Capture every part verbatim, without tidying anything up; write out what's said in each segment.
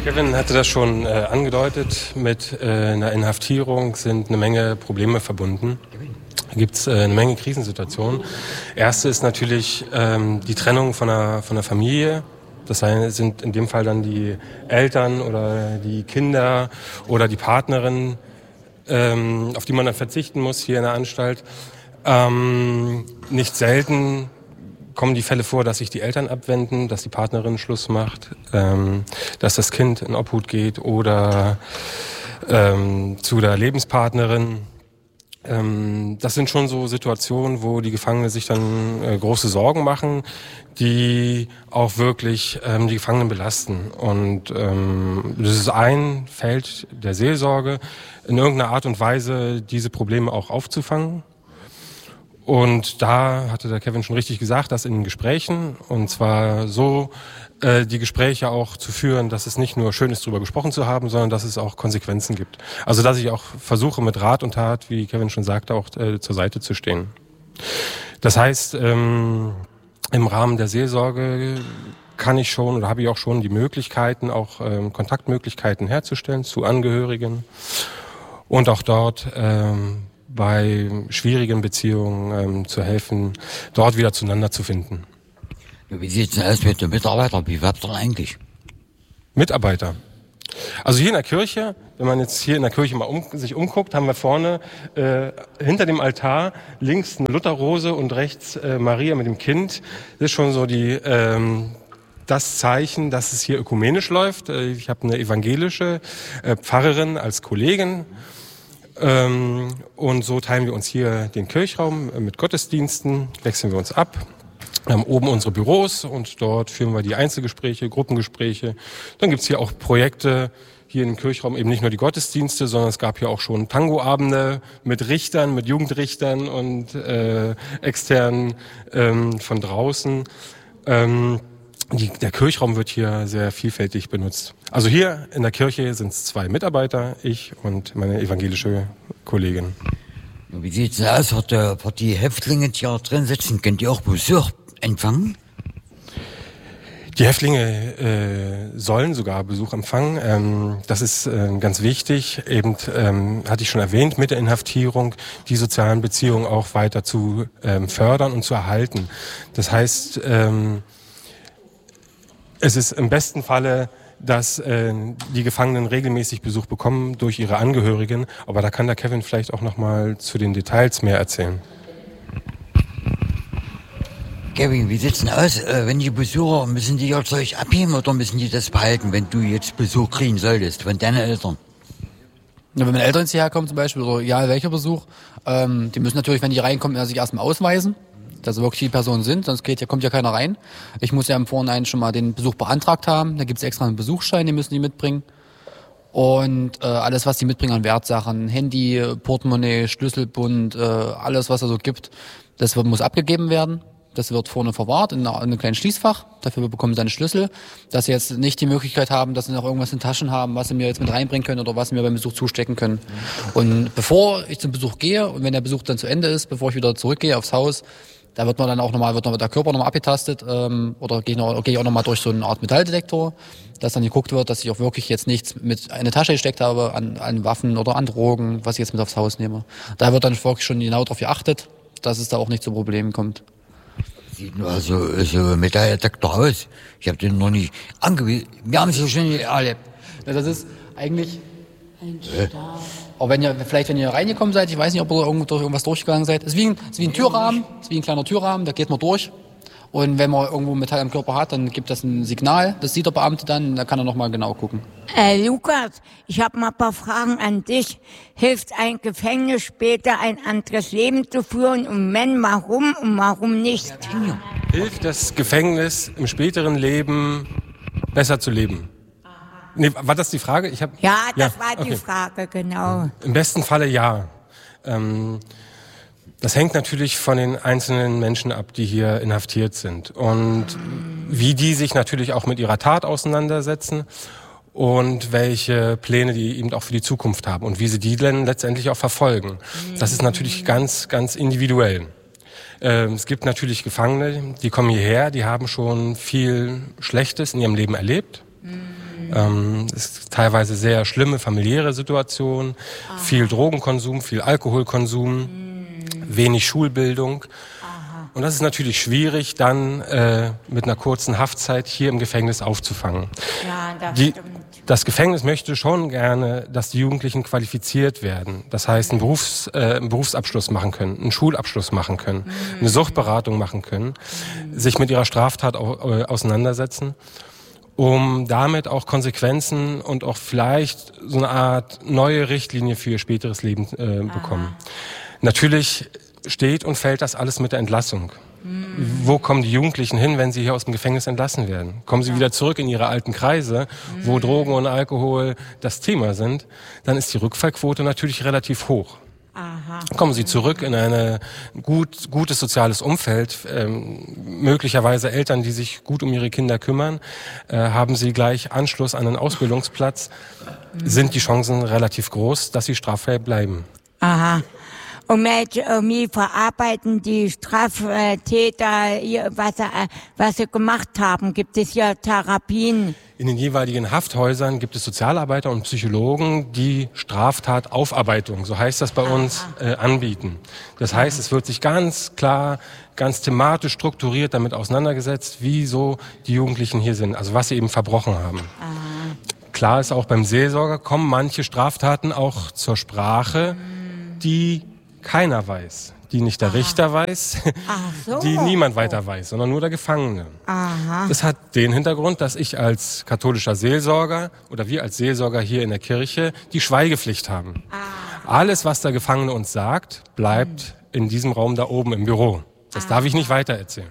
Kevin hatte das schon äh, angedeutet, mit äh, einer Inhaftierung sind eine Menge Probleme verbunden. Da gibt es äh, eine Menge Krisensituationen. Erste ist natürlich ähm, die Trennung von der, von der Familie. Das sind in dem Fall dann die Eltern oder die Kinder oder die Partnerin, ähm, auf die man dann verzichten muss hier in der Anstalt. Ähm, nicht selten kommen die Fälle vor, dass sich die Eltern abwenden, dass die Partnerin Schluss macht, ähm, dass das Kind in Obhut geht oder ähm, zu der Lebenspartnerin. Ähm, das sind schon so Situationen, wo die Gefangenen sich dann äh, große Sorgen machen, die auch wirklich ähm, die Gefangenen belasten. Und ähm, das ist ein Feld der Seelsorge, in irgendeiner Art und Weise diese Probleme auch aufzufangen. Und da hatte der Kevin schon richtig gesagt, dass in den Gesprächen, und zwar so äh, die Gespräche auch zu führen, dass es nicht nur schön ist, drüber gesprochen zu haben, sondern dass es auch Konsequenzen gibt. Also dass ich auch versuche, mit Rat und Tat, wie Kevin schon sagte, auch äh, zur Seite zu stehen. Das heißt, ähm, im Rahmen der Seelsorge kann ich schon oder habe ich auch schon die Möglichkeiten, auch ähm, Kontaktmöglichkeiten herzustellen zu Angehörigen und auch dort ähm, bei schwierigen Beziehungen ähm, zu helfen, dort wieder zueinander zu finden. Wie sieht es denn aus mit den Mitarbeitern? Wie werbt ihr eigentlich? Mitarbeiter. Also hier in der Kirche, wenn man jetzt hier in der Kirche mal um, sich umguckt, haben wir vorne äh, hinter dem Altar links eine Lutherrose und rechts äh, Maria mit dem Kind. Das ist schon so die ähm, das Zeichen, dass es hier ökumenisch läuft. Ich habe eine evangelische äh, Pfarrerin als Kollegin. Ähm, und so teilen wir uns hier den Kirchraum äh, mit Gottesdiensten, wechseln wir uns ab. Wir haben oben unsere Büros und dort führen wir die Einzelgespräche, Gruppengespräche. Dann gibt's hier auch Projekte, hier im Kirchraum eben nicht nur die Gottesdienste, sondern es gab hier auch schon Tangoabende mit Richtern, mit Jugendrichtern und äh, externen ähm, von draußen. Ähm, Die, der Kirchraum wird hier sehr vielfältig benutzt. Also hier in der Kirche sind es zwei Mitarbeiter, ich und meine evangelische Kollegin. Wie sieht's denn aus für die, für die Häftlinge, die hier drin sitzen? Könnt ihr auch Besuch empfangen? Die Häftlinge äh, sollen sogar Besuch empfangen. Ähm, das ist äh, ganz wichtig. Eben, ähm, hatte ich schon erwähnt, mit der Inhaftierung die sozialen Beziehungen auch weiter zu ähm, fördern und zu erhalten. Das heißt, ähm, es ist im besten Falle, dass äh, die Gefangenen regelmäßig Besuch bekommen durch ihre Angehörigen. Aber da kann der Kevin vielleicht auch noch mal zu den Details mehr erzählen. Kevin, wie sieht's denn aus, äh, wenn die Besucher, müssen die ihr Zeug abheben oder müssen die das behalten, wenn du jetzt Besuch kriegen solltest von deinen Eltern? Ja, wenn meine Eltern jetzt hierher kommen zum Beispiel, oder egal welcher Besuch, ähm, die müssen natürlich, wenn die reinkommen, sich erstmal ausweisen, dass sie wirklich die Personen sind, sonst geht, ja, kommt ja keiner rein. Ich muss ja im Vorhinein schon mal den Besuch beantragt haben, da gibt's extra einen Besuchsschein, den müssen die mitbringen. Und äh, alles, was die mitbringen an Wertsachen, Handy, Portemonnaie, Schlüsselbund, äh, alles, was es so gibt, das wird, muss abgegeben werden. Das wird vorne verwahrt in, einer, in einem kleinen Schließfach. Dafür bekommen sie einen Schlüssel, dass sie jetzt nicht die Möglichkeit haben, dass sie noch irgendwas in Taschen haben, was sie mir jetzt mit reinbringen können oder was sie mir beim Besuch zustecken können. Und bevor ich zum Besuch gehe und wenn der Besuch dann zu Ende ist, bevor ich wieder zurückgehe aufs Haus, da wird man dann auch nochmal, wird noch der Körper nochmal abgetastet, ähm, oder gehe ich, noch, gehe ich auch nochmal durch so eine Art Metalldetektor, dass dann geguckt wird, dass ich auch wirklich jetzt nichts mit in eine Tasche gesteckt habe, an, an Waffen oder an Drogen, was ich jetzt mit aufs Haus nehme. Da wird dann wirklich schon genau darauf geachtet, dass es da auch nicht zu Problemen kommt. Sieht nur so, so Metalldetektor aus. Ich habe den noch nicht angewiesen. Wir haben es ja schon erlebt. Ja, das ist eigentlich ein Stab. Auch wenn ihr, vielleicht wenn ihr reingekommen seid, ich weiß nicht, ob ihr irgendwo durch irgendwas durchgegangen seid. Es ist wie ein, ist wie ein Türrahmen, ist wie ein kleiner Türrahmen, da geht man durch. Und wenn man irgendwo Metall am Körper hat, dann gibt das ein Signal, das sieht der Beamte dann, da kann er nochmal genau gucken. Äh, Lukas, ich habe mal ein paar Fragen an dich. Hilft ein Gefängnis später ein anderes Leben zu führen? Und wenn, warum und warum nicht? Ja. Hilft das Gefängnis im späteren Leben besser zu leben? Nee, war das die Frage? Ich hab, ja, das ja, war die okay. Frage, genau. Im besten Falle ja. Ähm, das hängt natürlich von den einzelnen Menschen ab, die hier inhaftiert sind. Und wie die sich natürlich auch mit ihrer Tat auseinandersetzen und welche Pläne die eben auch für die Zukunft haben und wie sie die dann letztendlich auch verfolgen. Das ist natürlich ganz, ganz individuell. Ähm, es gibt natürlich Gefangene, die kommen hierher, die haben schon viel Schlechtes in ihrem Leben erlebt. Ähm, es ist teilweise sehr schlimme familiäre Situation, Aha. viel Drogenkonsum, viel Alkoholkonsum, mhm. wenig Schulbildung. Aha. Und das ist natürlich schwierig, dann äh, mit einer kurzen Haftzeit hier im Gefängnis aufzufangen. Ja, das Die, stimmt. Das Gefängnis möchte schon gerne, dass die Jugendlichen qualifiziert werden. Das heißt, einen, Berufs-, äh, einen Berufsabschluss machen können, einen Schulabschluss machen können, mhm. eine Suchtberatung machen können, mhm. sich mit ihrer Straftat auch, äh, auseinandersetzen, um damit auch Konsequenzen und auch vielleicht so eine Art neue Richtlinie für ihr späteres Leben äh, bekommen. Aha. Natürlich steht und fällt das alles mit der Entlassung. Mhm. Wo kommen die Jugendlichen hin, wenn sie hier aus dem Gefängnis entlassen werden? Kommen sie ja. wieder zurück in ihre alten Kreise, mhm. wo Drogen und Alkohol das Thema sind? Dann ist die Rückfallquote natürlich relativ hoch. Aha. Kommen sie zurück in ein gut, gutes soziales Umfeld, ähm, möglicherweise Eltern, die sich gut um ihre Kinder kümmern, äh, haben sie gleich Anschluss an einen Ausbildungsplatz, mhm. sind die Chancen relativ groß, dass sie straffrei bleiben. Aha. Und wie verarbeiten die Straftäter, was sie, was sie gemacht haben? Gibt es ja Therapien? In den jeweiligen Hafthäusern gibt es Sozialarbeiter und Psychologen, die Straftataufarbeitung, so heißt das bei uns, äh, anbieten. Das heißt, es wird sich ganz klar, ganz thematisch strukturiert damit auseinandergesetzt, wie so die Jugendlichen hier sind, also was sie eben verbrochen haben. Aha. Klar ist auch beim Seelsorger, kommen manche Straftaten auch zur Sprache, die keiner weiß, die nicht der Aha. Richter weiß, so. die niemand weiter weiß, sondern nur der Gefangene. Aha. Das hat den Hintergrund, dass ich als katholischer Seelsorger oder wir als Seelsorger hier in der Kirche die Schweigepflicht haben. Aha. Alles, was der Gefangene uns sagt, bleibt mhm. in diesem Raum da oben im Büro. Das Aha. darf ich nicht weitererzählen.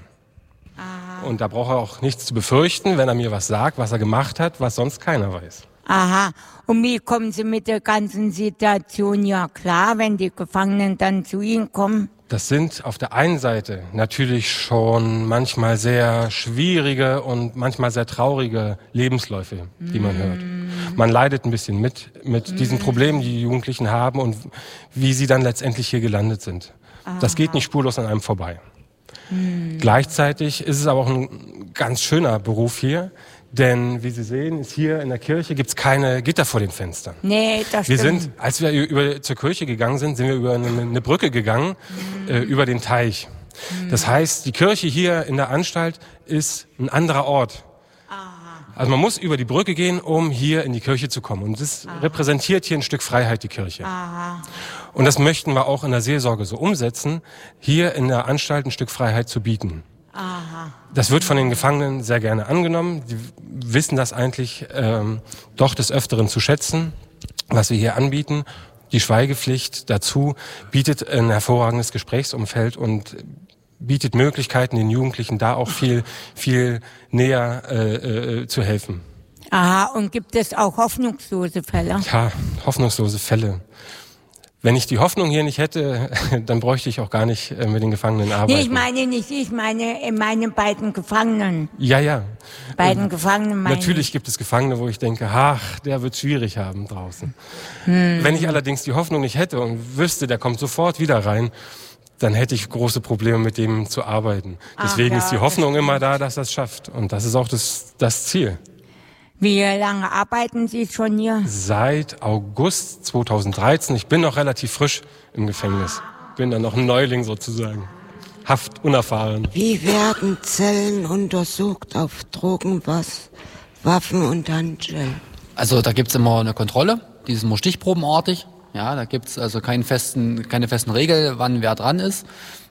Aha. Und da braucht er auch nichts zu befürchten, wenn er mir was sagt, was er gemacht hat, was sonst keiner weiß. Aha. Und wie kommen Sie mit der ganzen Situation ja klar, wenn die Gefangenen dann zu Ihnen kommen? Das sind auf der einen Seite natürlich schon manchmal sehr schwierige und manchmal sehr traurige Lebensläufe, die man hört. Man leidet ein bisschen mit, mit diesen Problemen, die die Jugendlichen haben und wie sie dann letztendlich hier gelandet sind. Aha. Das geht nicht spurlos an einem vorbei. Hm. Gleichzeitig ist es aber auch ein ganz schöner Beruf hier. Denn, wie Sie sehen, ist hier in der Kirche gibt's keine Gitter vor den Fenstern. Nee, das wir stimmt. sind, als wir über, zur Kirche gegangen sind, sind wir über eine, eine Brücke gegangen, mhm. äh, über den Teich. Mhm. Das heißt, die Kirche hier in der Anstalt ist ein anderer Ort. Aha. Also man muss über die Brücke gehen, um hier in die Kirche zu kommen. Und das Aha. repräsentiert hier ein Stück Freiheit, die Kirche. Aha. Und das möchten wir auch in der Seelsorge so umsetzen, hier in der Anstalt ein Stück Freiheit zu bieten. Aha. Das wird von den Gefangenen sehr gerne angenommen. Die wissen das eigentlich ähm, doch des Öfteren zu schätzen, was wir hier anbieten. Die Schweigepflicht dazu bietet ein hervorragendes Gesprächsumfeld und bietet Möglichkeiten, den Jugendlichen da auch viel, viel näher äh, äh, zu helfen. Aha, und gibt es auch hoffnungslose Fälle? Ja, hoffnungslose Fälle. Wenn ich die Hoffnung hier nicht hätte, dann bräuchte ich auch gar nicht mit den Gefangenen arbeiten. Nee, ich meine nicht, ich meine meine beiden Gefangenen. Ja, ja. Beiden Gefangenen meine Natürlich ich. gibt es Gefangene, wo ich denke, ach, der wird schwierig haben draußen. Hm. Wenn ich allerdings die Hoffnung nicht hätte und wüsste, der kommt sofort wieder rein, dann hätte ich große Probleme, mit dem zu arbeiten. Deswegen ach, ja, ist die Hoffnung immer da, dass er es schafft. Und das ist auch das, das Ziel. Wie lange arbeiten Sie schon hier? Seit August zweitausenddreizehn. Ich bin noch relativ frisch im Gefängnis. Bin dann noch ein Neuling sozusagen. Haft unerfahren. Wie werden Zellen untersucht auf Drogen, was, Waffen und Handschellen? Also da gibt's immer eine Kontrolle, die ist immer stichprobenartig. Ja, da gibt's also keinen festen, keine festen Regeln, wann wer dran ist.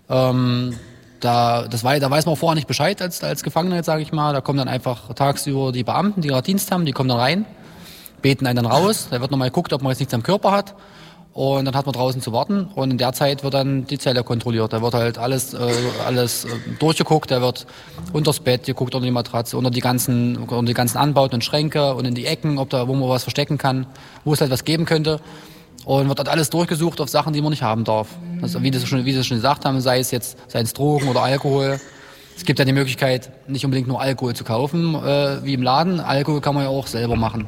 Ähm, Da, das war, da weiß man vorher nicht Bescheid als, als Gefangener, jetzt sage ich mal. Da kommen dann einfach tagsüber die Beamten, die gerade Dienst haben, die kommen dann rein, beten einen dann raus. Da wird nochmal geguckt, ob man jetzt nichts am Körper hat. Und dann hat man draußen zu warten. Und in der Zeit wird dann die Zelle kontrolliert. Da wird halt alles, äh, alles äh, durchgeguckt. Da wird unters Bett geguckt, unter die Matratze, unter die ganzen, unter die ganzen Anbauten und Schränke und in die Ecken, ob da, wo man was verstecken kann, wo es halt was geben könnte. Und wird halt alles durchgesucht auf Sachen, die man nicht haben darf. Also wie das schon, wie Sie schon gesagt haben, sei es jetzt, sei es Drogen oder Alkohol. Es gibt ja die Möglichkeit, nicht unbedingt nur Alkohol zu kaufen, äh, wie im Laden. Alkohol kann man ja auch selber machen.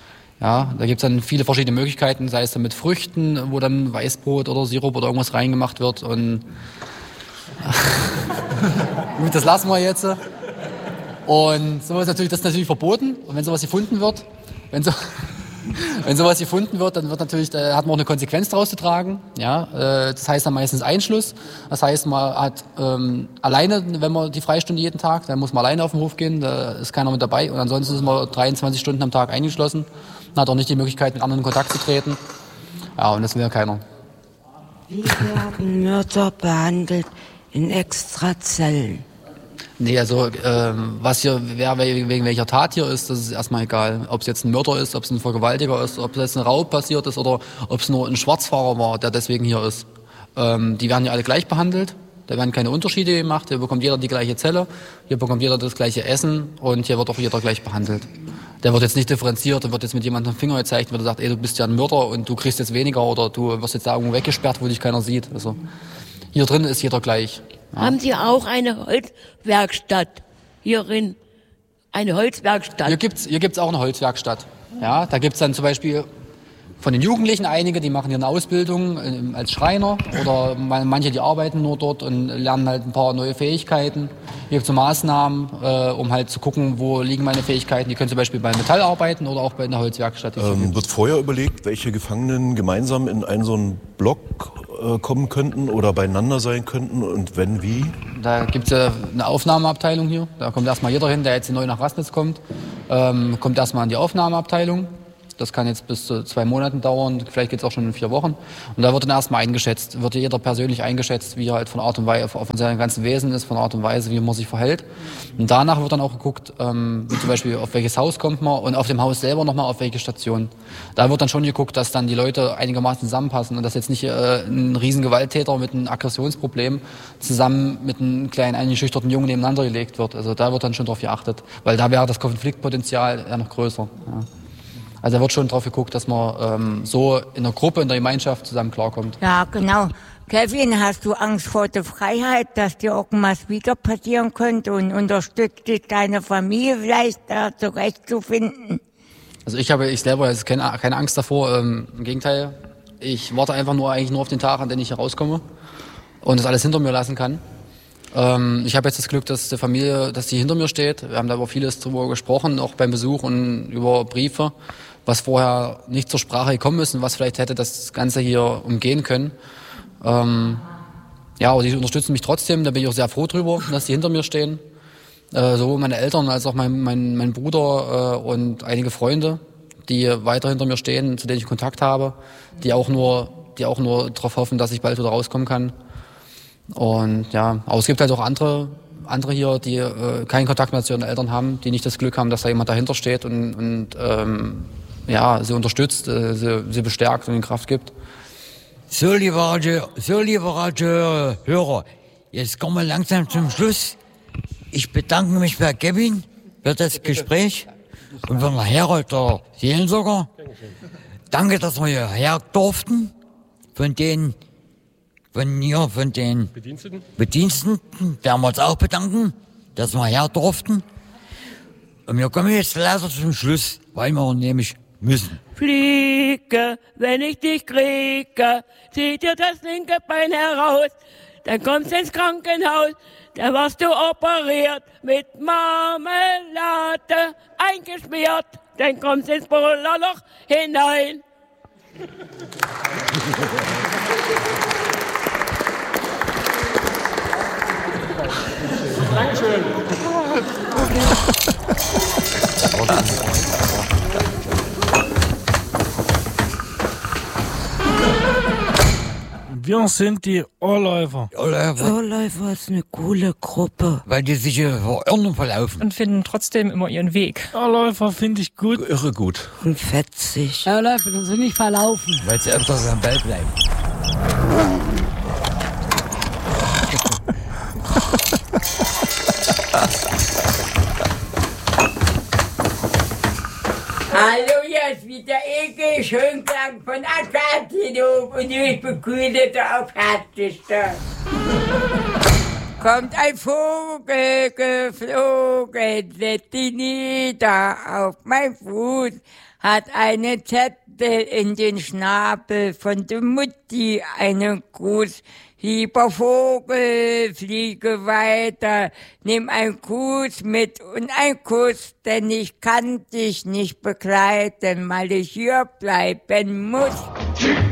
Ja, da gibt's dann viele verschiedene Möglichkeiten, sei es dann mit Früchten, wo dann Weißbrot oder Sirup oder irgendwas reingemacht wird. Und gut, das lassen wir jetzt. Und sowas natürlich, das ist natürlich verboten. Und wenn sowas gefunden wird, wenn so, wenn sowas gefunden wird, dann wird natürlich, da hat man auch eine Konsequenz daraus zu tragen. Ja, äh, das heißt dann meistens Einschluss. Das heißt, man hat ähm, alleine, wenn man die Freistunde jeden Tag, dann muss man alleine auf den Hof gehen, da ist keiner mit dabei. Und ansonsten ist man dreiundzwanzig Stunden am Tag eingeschlossen. Man hat auch nicht die Möglichkeit, mit anderen in Kontakt zu treten. Ja, und das will ja keiner. Wie werden Mörder behandelt in Extrazellen? Nee, also ähm, was hier, wer wegen welcher Tat hier ist, das ist erstmal egal. Ob es jetzt ein Mörder ist, ob es ein Vergewaltiger ist, ob es jetzt ein Raub passiert ist oder ob es nur ein Schwarzfahrer war, der deswegen hier ist. Ähm, die werden ja alle gleich behandelt. Da werden keine Unterschiede gemacht. Hier bekommt jeder die gleiche Zelle, hier bekommt jeder das gleiche Essen und hier wird auch jeder gleich behandelt. Der wird jetzt nicht differenziert, da wird jetzt mit jemandem den Finger gezeigt, wird er sagt, ey, du bist ja ein Mörder und du kriegst jetzt weniger oder du wirst jetzt da irgendwo weggesperrt, wo dich keiner sieht. Also hier drin ist jeder gleich. Ja. Haben Sie auch eine Holzwerkstatt hierin? Eine Holzwerkstatt? Hier gibt's, hier gibt's auch eine Holzwerkstatt. Ja, da gibt's dann zum Beispiel von den Jugendlichen einige, die machen hier eine Ausbildung äh, als Schreiner oder manche, die arbeiten nur dort und lernen halt ein paar neue Fähigkeiten. Hier gibt's so Maßnahmen, äh, um halt zu gucken, wo liegen meine Fähigkeiten. Die können zum Beispiel bei Metall arbeiten oder auch bei einer Holzwerkstatt. Ähm, wird vorher überlegt, welche Gefangenen gemeinsam in einen so einen Block äh, kommen könnten oder beieinander sein könnten und wenn, wie? Da gibt's ja eine Aufnahmeabteilung hier. Da kommt erstmal jeder hin, der jetzt neu nach Rassnitz kommt, ähm, kommt erstmal in die Aufnahmeabteilung. Das kann jetzt bis zu zwei Monaten dauern, vielleicht geht's auch schon in vier Wochen. Und da wird dann erstmal eingeschätzt, wird jeder persönlich eingeschätzt, wie er halt von Art und Weise, von seinem ganzen Wesen ist, von Art und Weise, wie man sich verhält. Und danach wird dann auch geguckt, ähm, wie zum Beispiel, auf welches Haus kommt man und auf dem Haus selber nochmal auf welche Station. Da wird dann schon geguckt, dass dann die Leute einigermaßen zusammenpassen und dass jetzt nicht äh, ein riesen Gewalttäter mit einem Aggressionsproblem zusammen mit einem kleinen eingeschüchterten Jungen nebeneinander gelegt wird. Also da wird dann schon drauf geachtet, weil da wäre das Konfliktpotenzial ja noch größer. Ja. Also da wird schon drauf geguckt, dass man ähm, so in der Gruppe, in der Gemeinschaft zusammen klarkommt. Ja, genau. Kevin, hast du Angst vor der Freiheit, dass dir irgendwas wieder passieren könnte und unterstützt dich deine Familie vielleicht da zurechtzufinden? Also ich habe, ich selber jetzt keine, keine Angst davor, ähm, im Gegenteil. Ich warte einfach nur eigentlich nur auf den Tag, an dem ich hier rauskomme und das alles hinter mir lassen kann. Ähm, ich habe jetzt das Glück, dass die Familie, dass die hinter mir steht. Wir haben da über vieles drüber gesprochen, auch beim Besuch und über Briefe, was vorher nicht zur Sprache gekommen ist und was vielleicht hätte das Ganze hier umgehen können. Ähm, ja, aber die unterstützen mich trotzdem, da bin ich auch sehr froh drüber, dass die hinter mir stehen. Äh, sowohl meine Eltern als auch mein, mein, mein Bruder äh, und einige Freunde, die weiter hinter mir stehen, zu denen ich Kontakt habe, die auch nur, die auch nur darauf hoffen, dass ich bald wieder rauskommen kann. Und ja, aber es gibt halt auch andere, andere hier, die äh, keinen Kontakt mehr zu ihren Eltern haben, die nicht das Glück haben, dass da jemand dahinter steht und, und ähm, ja, sie unterstützt, äh, sie, sie bestärkt und ihnen Kraft gibt. So, liebe Radio, so, liebe Radio-Hörer, jetzt kommen wir langsam zum Schluss. Ich bedanke mich bei Kevin für das Gespräch und für den Herold, der Seelensorger. Danke, dass wir hierher durften. Von den, von hier, von den Bediensteten? Bediensteten werden wir uns auch bedanken, dass wir her durften. Und wir kommen jetzt leider zum Schluss, weil wir nämlich müssen. Fliege, wenn ich dich kriege, zieh dir das linke Bein heraus, dann kommst du ins Krankenhaus, da wirst du operiert, mit Marmelade eingeschmiert, dann kommst du ins Bullerloch hinein. Dankeschön. Wir sind die Ohrläufer. Ohrläufer. Ohrläufer ist eine coole Gruppe. Weil die sich hier verirren und verlaufen. Und finden trotzdem immer ihren Weg. Ohrläufer finde ich gut. Irre gut. Und fetzig. Ohrläufer sind nicht verlaufen. Weil sie öfters am Ball bleiben. Hallo, hier ist wieder Eke Schönklang von Aschatinum und ich begrüße auf Herzlichste. Kommt ein Vogel geflogen, setzt ihn nieder auf mein Fuß, hat einen Zettel in den Schnabel von der Mutti, einen Gruß Lieber Vogel, fliege weiter, nimm ein Kuss mit und ein Kuss, denn ich kann dich nicht begleiten, weil ich hier bleiben muss.